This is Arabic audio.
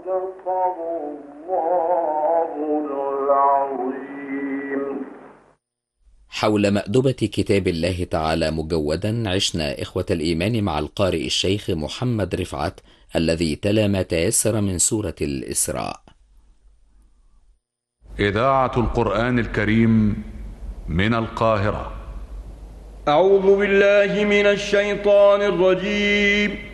حول مأدبة كتاب الله تعالى مجودا عشنا إخوة الإيمان مع القارئ الشيخ محمد رفعت الذي تلا ما تيسر من سورة الإسراء. إذاعة القرآن الكريم من القاهرة. أعوذ بالله من الشيطان الرجيم.